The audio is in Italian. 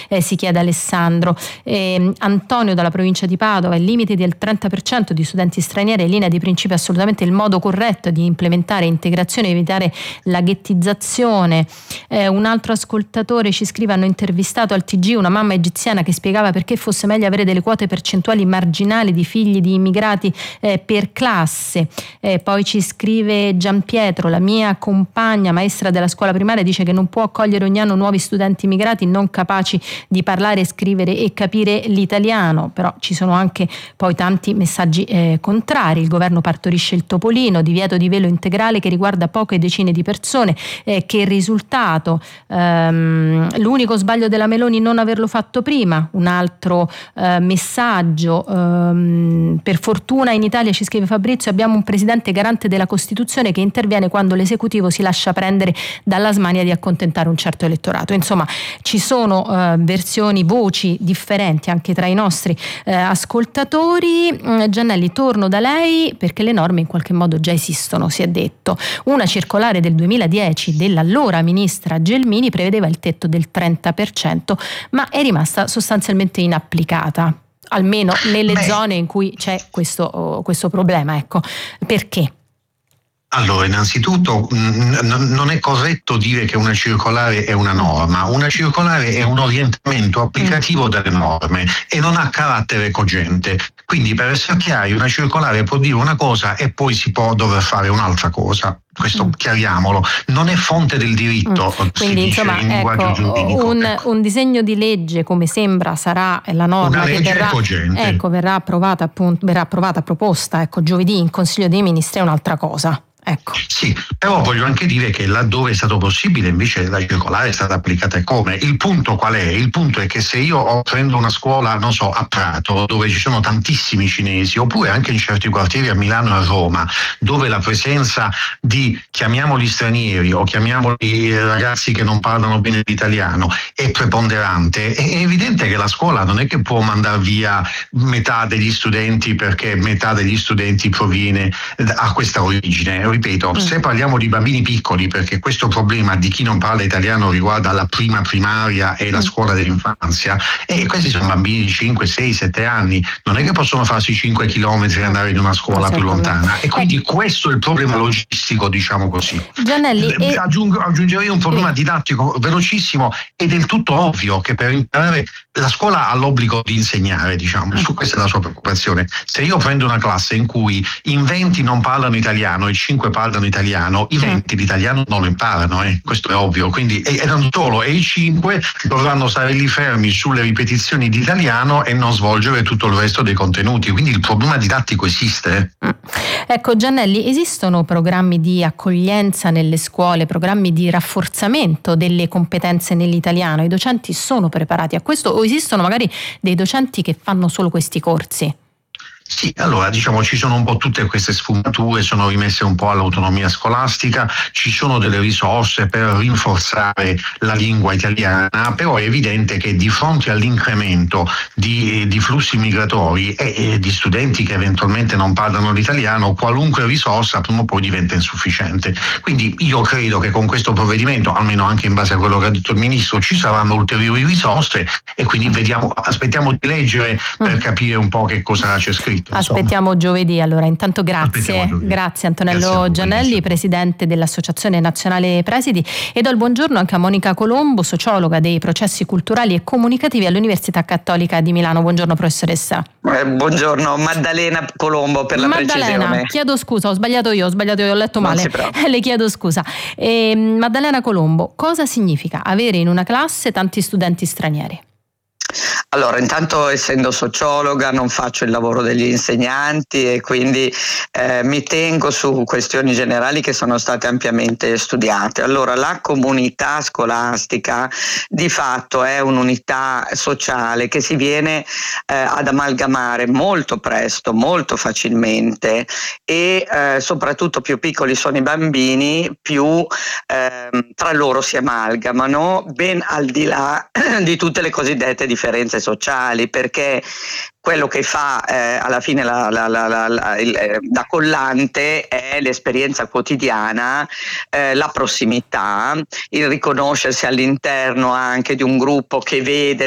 si chiede Alessandro. Antonio dalla provincia di Padova: il limite del 30% di studenti stranieri in linea di principio è assolutamente il modo corretto di implementare integrazione e evitare la ghettizzazione. Un altro ascoltatore ci scrive: hanno intervistato al TG una mamma egiziana che spiegava perché fosse meglio avere delle quote percentuali marginali di figli di immigrati per classe. Poi ci scrive Gianpietro: la mia compagna maestra della scuola primaria dice che non può accogliere ogni anno nuovi studenti immigrati non capaci di parlare, scrivere e capire l'italiano. Però ci sono anche poi tanti messaggi contrari. Il governo partorisce il topolino, divieto di velo integrale che riguarda poche decine di persone. Che risultato? L'unico sbaglio della Meloni non averlo fatto prima. Un altro messaggio: per fortuna in Italia, ci scrive Fabrizio, abbiamo un presidente garante della Costituzione che interviene quando l'esecutivo si lascia prendere dalla smania di accontentare un certo elettorato. Insomma, ci sono versioni, voci differenti anche tra i nostri ascoltatori. Giannelli, torno da lei perché le norme in qualche modo già esistono, si è detto. Una circolare del 2010 dell'allora ministra Gelmini prevedeva il tetto del 30%, ma è rimasta sostanzialmente inapplicata, almeno nelle zone in cui c'è questo problema. Ecco, perché? Allora, innanzitutto non è corretto dire che una circolare è una norma. Una circolare è un orientamento applicativo delle norme e non ha carattere cogente. Quindi, per essere chiari, una circolare può dire una cosa e poi si può dover fare un'altra cosa. Questo chiariamolo, non è fonte del diritto. Quindi insomma, in linguaggio giuridico. Un disegno di legge, come sembra sarà la norma che verrà proposta giovedì in Consiglio dei Ministri, è un'altra cosa. Ecco. Sì, però voglio anche dire che laddove è stato possibile invece la circolare è stata applicata come. Il punto qual è? Il punto è che se io prendo una scuola, non so, a Prato, dove ci sono tantissimi cinesi, oppure anche in certi quartieri a Milano e a Roma, dove la presenza di, chiamiamoli stranieri o chiamiamoli ragazzi che non parlano bene l'italiano, è preponderante, è evidente che la scuola non è che può mandare via metà degli studenti perché metà degli studenti proviene a questa origine. Ripeto, se parliamo di bambini piccoli, perché questo problema di chi non parla italiano riguarda la prima primaria e la scuola dell'infanzia, e questi sono bambini di 5, 6, 7 anni, non è che possono farsi 5 chilometri e andare in una scuola più lontana, e quindi questo è il problema logistico, diciamo così. Giannelli, aggiungerei un problema didattico velocissimo. È del tutto ovvio che per imparare la scuola ha l'obbligo di insegnare, diciamo, su questa è la sua preoccupazione. Se io prendo una classe in cui in 20 non parlano italiano e 5 parlano italiano, i 20 l'italiano non lo imparano, questo è ovvio, quindi e non solo, e i 5 dovranno stare lì fermi sulle ripetizioni di italiano e non svolgere tutto il resto dei contenuti, quindi il problema didattico esiste. Ecco Giannelli, esistono programmi di accoglienza nelle scuole, programmi di rafforzamento delle competenze nell'italiano? I docenti sono preparati a questo o esistono magari dei docenti che fanno solo questi corsi? Sì, allora diciamo ci sono un po' tutte queste sfumature, sono rimesse un po' all'autonomia scolastica, ci sono delle risorse per rinforzare la lingua italiana, però è evidente che di fronte all'incremento di flussi migratori e di studenti che eventualmente non parlano l'italiano, qualunque risorsa prima o poi diventa insufficiente. Quindi io credo che con questo provvedimento, almeno anche in base a quello che ha detto il Ministro, ci saranno ulteriori risorse e quindi aspettiamo di leggere per capire un po' che cosa c'è scritto. Aspettiamo giovedì, allora. Intanto grazie Antonello Giannelli, presidente dell'Associazione Nazionale Presidi, e do il buongiorno anche a Monica Colombo, sociologa dei processi culturali e comunicativi all'Università Cattolica di Milano. Buongiorno professoressa. Buongiorno, Maddalena Colombo per la precisione. Chiedo scusa, ho sbagliato io, ho letto male. Le chiedo scusa. Maddalena Colombo, cosa significa avere in una classe tanti studenti stranieri? Allora, intanto essendo sociologa non faccio il lavoro degli insegnanti e quindi mi tengo su questioni generali che sono state ampiamente studiate. Allora, la comunità scolastica di fatto è un'unità sociale che si viene ad amalgamare molto presto, molto facilmente e soprattutto più piccoli sono i bambini, più tra loro si amalgamano, ben al di là di tutte le cosiddette differenze sociali, perché quello che fa alla fine da collante è l'esperienza quotidiana, la prossimità, il riconoscersi all'interno anche di un gruppo che vede